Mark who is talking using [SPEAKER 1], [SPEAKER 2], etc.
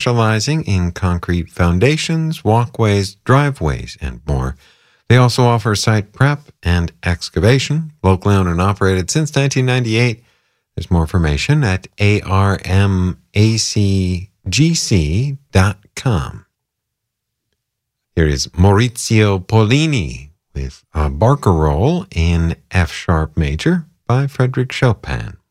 [SPEAKER 1] specializing in concrete foundations, walkways, driveways, and more. They also offer site prep and excavation, locally owned and operated since 1998. There's more information at armacgc.com. Here is Maurizio Pollini with a Barcarolle in F-sharp major by Frédéric Chopin.